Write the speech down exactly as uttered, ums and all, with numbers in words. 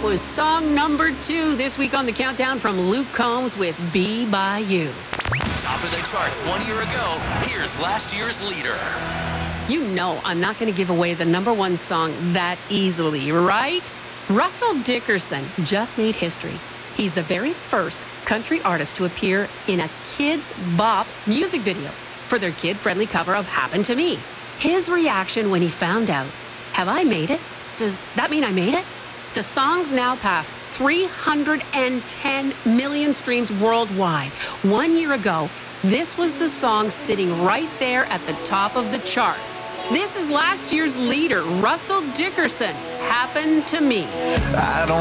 was song number two this week on the countdown from Luke Combs with Be By You. Top of the charts one year ago, here's last year's leader. You know I'm not going to give away the number one song that easily, right? Russell Dickerson just made history. He's the very first country artist to appear in a Kids Bop music video for their kid-friendly cover of Happen to Me. His reaction when he found out, have I made it? Does that mean I made it? The song's now passed three hundred ten million streams worldwide. One year ago, this was the song sitting right there at the top of the charts. This is last year's leader, Russell Dickerson, Happen to Me. I don't